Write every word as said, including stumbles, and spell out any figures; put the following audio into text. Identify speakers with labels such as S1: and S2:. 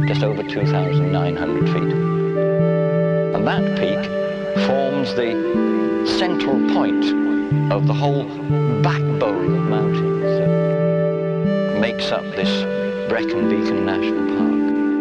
S1: just over two thousand nine hundred feet. And that peak forms the central point of the whole backbone of mountains that makes up this Brecon Beacon National Park.